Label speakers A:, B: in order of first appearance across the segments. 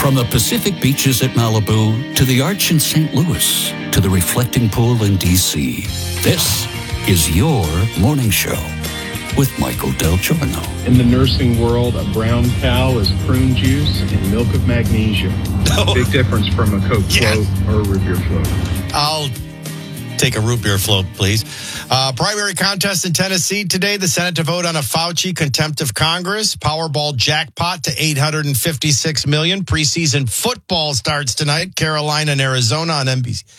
A: From the Pacific beaches at Malibu to the Arch in St. Louis to the reflecting pool in D.C., this is your morning show with Michael Del Giorno.
B: In the nursing world, a brown cow is prune juice and milk of magnesia. Big difference from a Coke float or a root beer float.
C: I'll take a root beer float, please. Primary contest in Tennessee today. The Senate to vote on a Fauci contempt of Congress. Powerball jackpot to $856 million. Preseason football starts tonight. Carolina and Arizona on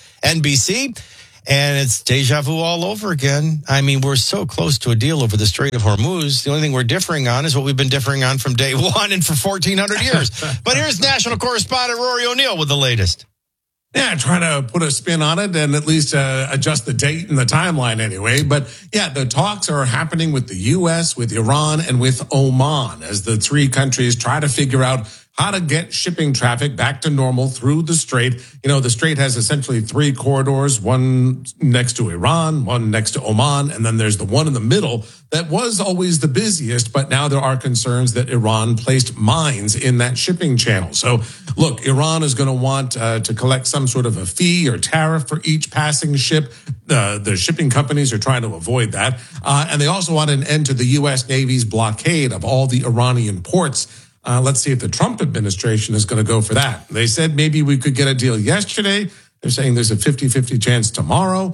C: NBC. And it's deja vu all over again. I mean, we're so close to a deal over the Strait of Hormuz. The only thing we're differing on is what we've been differing on from day one and for 1,400 years. But here's national correspondent Rory O'Neill with the latest.
D: Yeah, trying to put a spin on it and at least adjust the date and the timeline anyway. But yeah, the talks are happening with the U.S., with Iran, and with Oman as the three countries try to figure out how to get shipping traffic back to normal through the Strait. You know, the Strait has essentially three corridors, one next to Iran, one next to Oman, and then there's the one in the middle that was always the busiest, but now there are concerns that Iran placed mines in that shipping channel. So, look, Iran is going to want to collect some sort of a fee or tariff for each passing ship. The shipping companies are trying to avoid that. And they also want an end to the U.S. Navy's blockade of all the Iranian ports. Let's see if the Trump administration is going to go for that. They said maybe we could get a deal yesterday. They're saying there's a 50-50 chance tomorrow.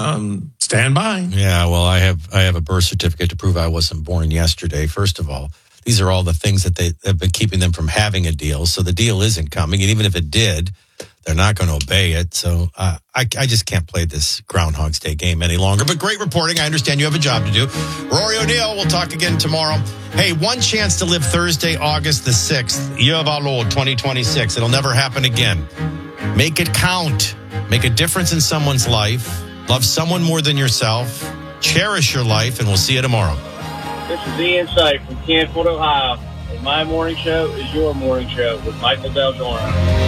D: Stand by.
C: Yeah, well, I have a birth certificate to prove I wasn't born yesterday. First of all, these are all the things that they have been keeping them from having a deal. So the deal isn't coming. And even if it did, they're not going to obey it. So I just can't play this Groundhog's Day game any longer. But great reporting. I understand you have a job to do. Rory O'Neill, we'll talk again tomorrow. Hey, one chance to live Thursday, August the 6th, year of our Lord, 2026. It'll never happen again. Make it count. Make a difference in someone's life. Love someone more than yourself. Cherish your life, and we'll see you tomorrow.
E: This is The Insight from Canfield, Ohio. And my morning show is your morning show with Michael Del Giorno.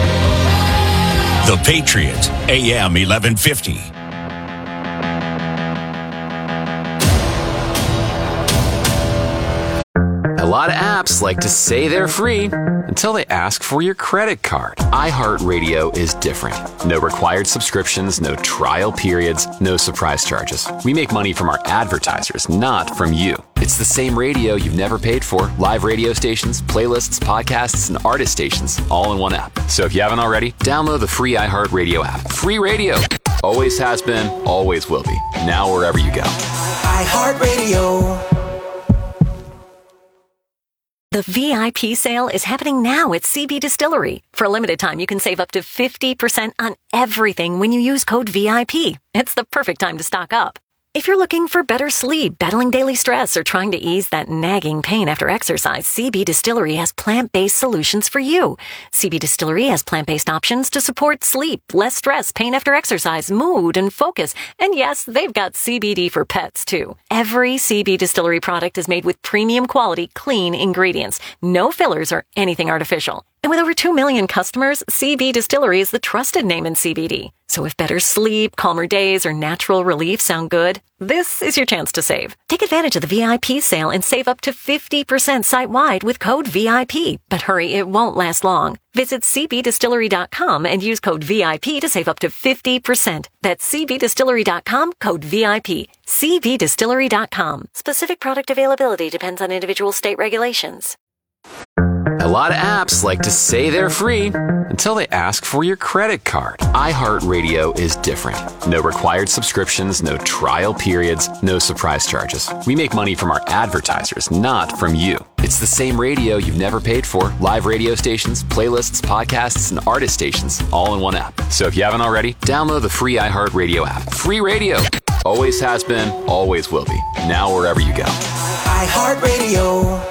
A: The Patriot, AM 1150.
F: A lot of apps like to say they're free until they ask for your credit card. iHeartRadio is different. No required subscriptions, no trial periods, no surprise charges. We make money from our advertisers, not from you. It's the same radio you've never paid for. Live radio stations, playlists, podcasts, and artist stations, all in one app. So if you haven't already, download the free iHeartRadio app. Free radio. Always has been, always will be. Now wherever you go.
G: iHeartRadio.
H: The VIP sale is happening now at CB Distillery. For a limited time, you can save up to 50% on everything when you use code VIP. It's the perfect time to stock up. If you're looking for better sleep, battling daily stress, or trying to ease that nagging pain after exercise, CB Distillery has plant-based solutions for you. CB Distillery has plant-based options to support sleep, less stress, pain after exercise, mood, and focus. And yes, they've got CBD for pets, too. Every CB Distillery product is made with premium quality, clean ingredients. No fillers or anything artificial. And with over 2 million customers, CB Distillery is the trusted name in CBD. So if better sleep, calmer days, or natural relief sound good, this is your chance to save. Take advantage of the VIP sale and save up to 50% site-wide with code VIP. But hurry, it won't last long. Visit cbdistillery.com and use code VIP to save up to 50%. That's cbdistillery.com, code VIP. cbdistillery.com. Specific product availability depends on individual state regulations.
F: A lot of apps like to say they're free until they ask for your credit card. iHeartRadio is different. No required subscriptions, no trial periods, no surprise charges. We make money from our advertisers, not from you. It's the same radio you've never paid for. Live radio stations, playlists, podcasts, and artist stations, all in one app. So if you haven't already, download the free iHeartRadio app. Free radio. Always has been, always will be. Now wherever you go.
G: iHeartRadio.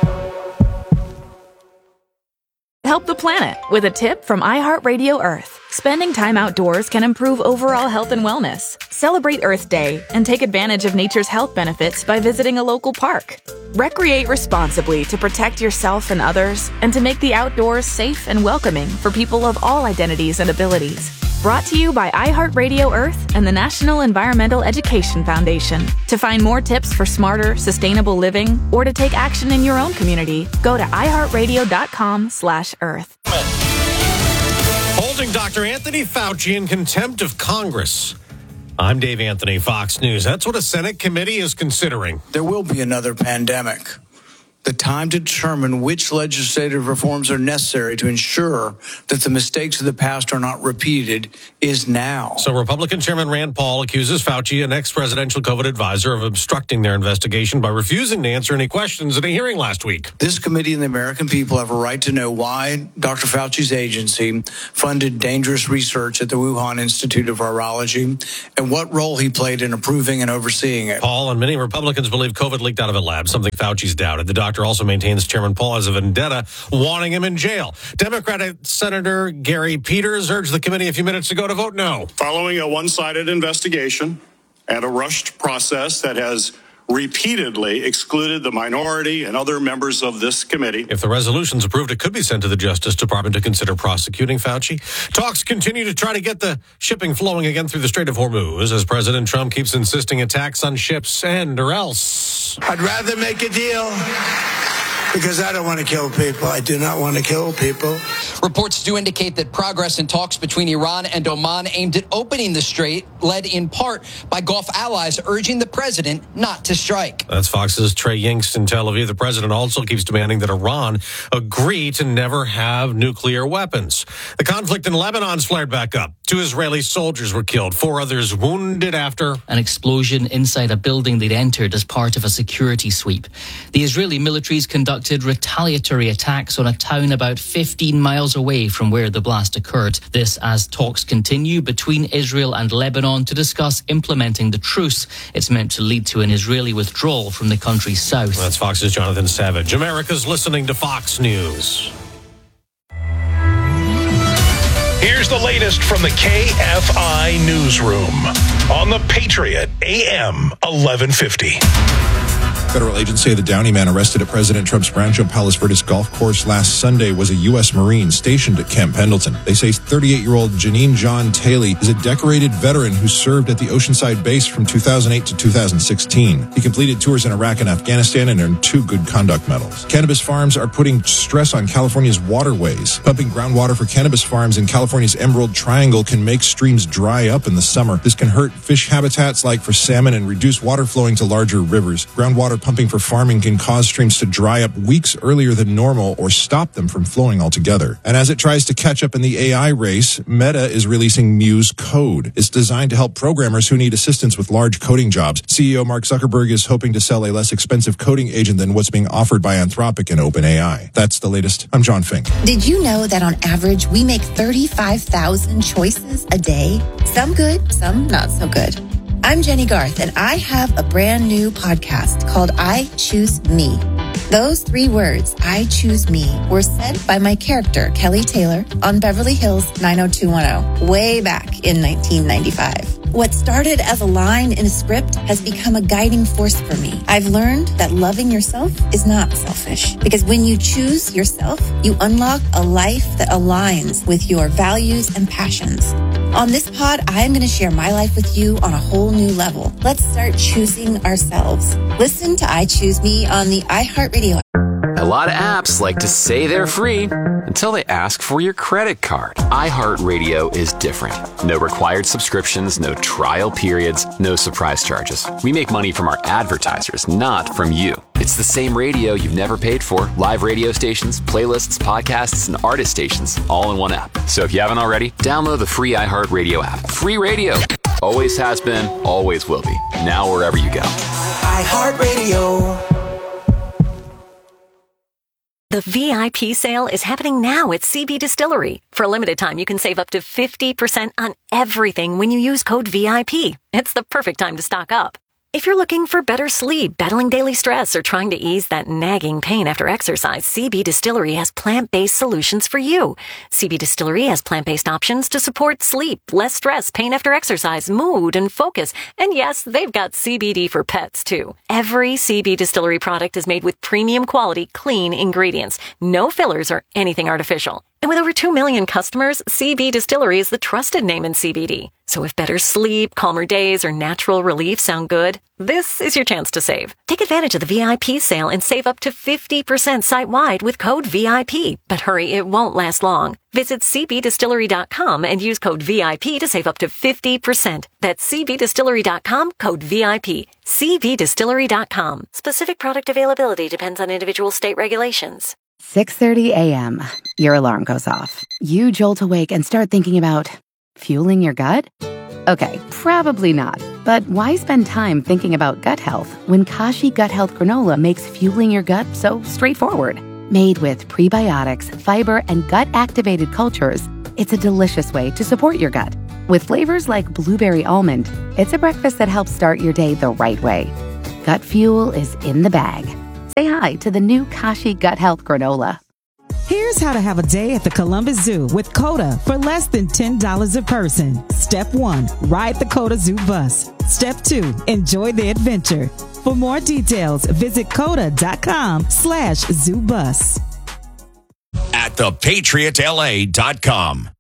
I: Help the planet with a tip from iHeartRadio Earth. Spending time outdoors can improve overall health and wellness. Celebrate Earth Day and take advantage of nature's health benefits by visiting a local park. Recreate responsibly to protect yourself and others and to make the outdoors safe and welcoming for people of all identities and abilities. Brought to you by iHeartRadio Earth and the National Environmental Education Foundation. To find more tips for smarter, sustainable living or to take action in your own community, go to iHeartRadio.com/Earth.
J: Holding Dr. Anthony Fauci in contempt of Congress. I'm Dave Anthony, Fox News. That's what a Senate committee is considering.
K: There will be another pandemic. The time to determine which legislative reforms are necessary to ensure that the mistakes of the past are not repeated is now.
J: So Republican Chairman Rand Paul accuses Fauci, an ex-presidential COVID advisor, of obstructing their investigation by refusing to answer any questions at a hearing last week.
K: This committee and the American people have a right to know why Dr. Fauci's agency funded dangerous research at the Wuhan Institute of Virology and what role he played in approving and overseeing it.
J: Paul and many Republicans believe COVID leaked out of a lab, something Fauci's doubted. The doctor also maintains Chairman Paul has a vendetta, wanting him in jail. Democratic Senator Gary Peters urged the committee a few minutes ago to vote no.
L: Following a one-sided investigation and a rushed process that has repeatedly excluded the minority and other members of this committee.
J: If the resolution's approved, it could be sent to the Justice Department to consider prosecuting Fauci. Talks continue to try to get the shipping flowing again through the Strait of Hormuz as President Trump keeps insisting attacks on ships end or else.
M: I'd rather make a deal because I don't want to kill people. I do not want to kill people.
N: Reports do indicate that progress in talks between Iran and Oman aimed at opening the strait, led in part by Gulf allies urging the president not to strike.
J: That's Fox's Trey Yingst in Tel Aviv. The president also keeps demanding that Iran agree to never have nuclear weapons. The conflict in Lebanon's flared back up. 2 Israeli soldiers were killed, 4 others wounded after
O: an explosion inside a building they'd entered as part of a security sweep. The Israeli militaries conducted retaliatory attacks on a town about 15 miles away from where the blast occurred. This as talks continue between Israel and Lebanon to discuss implementing the truce. It's meant to lead to an Israeli withdrawal from the country's south.
J: That's Fox's Jonathan Savage. America's listening to Fox News.
P: Here's the latest from the KFI Newsroom on the Patriot AM 1150.
Q: Federal agents say the Downey man arrested at President Trump's Rancho Palos Verdes golf course last Sunday was a U.S. Marine stationed at Camp Pendleton. They say 38-year-old Janine John Taylor is a decorated veteran who served at the Oceanside base from 2008 to 2016. He completed tours in Iraq and Afghanistan and earned 2 good conduct medals. Cannabis farms are putting stress on California's waterways. Pumping groundwater for cannabis farms in California's Emerald Triangle can make streams dry up in the summer. This can hurt fish habitats like for salmon and reduce water flowing to larger rivers. Groundwater pumping for farming can cause streams to dry up weeks earlier than normal or stop them from flowing altogether. And as it tries to catch up in the AI race, Meta is releasing Muse Code. It's designed to help programmers who need assistance with large coding jobs. CEO Mark Zuckerberg is hoping to sell a less expensive coding agent than what's being offered by Anthropic and OpenAI. That's the latest. I'm John Fink.
R: Did you know that on average, we make 35,000 choices a day? Some good, some not so good. I'm Jenny Garth, and I have a brand new podcast called I Choose Me. Those 3 words, I choose me, were said by my character, Kelly Taylor, on Beverly Hills 90210, way back in 1995. What started as a line in a script has become a guiding force for me. I've learned that loving yourself is not selfish, because when you choose yourself, you unlock a life that aligns with your values and passions. On this pod, I am going to share my life with you on a whole new level. Let's start choosing ourselves. Listen to I Choose Me on the iHeartRadio app.
F: A lot of apps like to say they're free until they ask for your credit card. iHeartRadio is different. No required subscriptions, no trial periods, no surprise charges. We make money from our advertisers, not from you. It's the same radio you've never paid for. Live radio stations, playlists, podcasts, and artist stations, all in one app. So if you haven't already, download the free iHeartRadio app. Free radio. Always has been, always will be. Now wherever you go.
G: iHeartRadio.
H: The VIP sale is happening now at CB Distillery. For a limited time, you can save up to 50% on everything when you use code VIP. It's the perfect time to stock up. If you're looking for better sleep, battling daily stress, or trying to ease that nagging pain after exercise, CB Distillery has plant-based solutions for you. CB Distillery has plant-based options to support sleep, less stress, pain after exercise, mood, and focus. And yes, they've got CBD for pets, too. Every CB Distillery product is made with premium quality, clean ingredients. No fillers or anything artificial. And with over 2 million customers, CB Distillery is the trusted name in CBD. So if better sleep, calmer days, or natural relief sound good, this is your chance to save. Take advantage of the VIP sale and save up to 50% site-wide with code VIP. But hurry, it won't last long. Visit cbdistillery.com and use code VIP to save up to 50%. That's cbdistillery.com, code VIP. cbdistillery.com. Specific product availability depends on individual state regulations.
S: 6:30 a.m. Your alarm goes off. You jolt awake and start thinking about fueling your gut? Okay, probably not. But why spend time thinking about gut health when Kashi Gut Health Granola makes fueling your gut so straightforward? Made with prebiotics, fiber, and gut-activated cultures, it's a delicious way to support your gut. With flavors like blueberry almond, it's a breakfast that helps start your day the right way. Gut fuel is in the bag. Say hi to the new Kashi Gut Health Granola.
T: Here's how to have a day at the Columbus Zoo with COTA for less than $10 a person. Step 1, ride the COTA Zoo bus. Step 2, enjoy the adventure. For more details, visit COTA.com/ZooBus.
U: At thepatriotla.com.